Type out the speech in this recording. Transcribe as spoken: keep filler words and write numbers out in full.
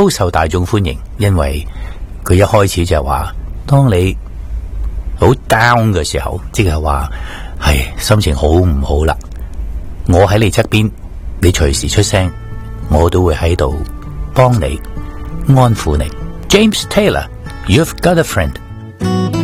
都受大眾歡迎，因為佢一開始就話，當你好 down 嘅時候，即係話係心情好唔好啦，我喺你側邊，你隨時出聲，我都會喺度幫你安撫你。James Taylor，You've Got a Friend。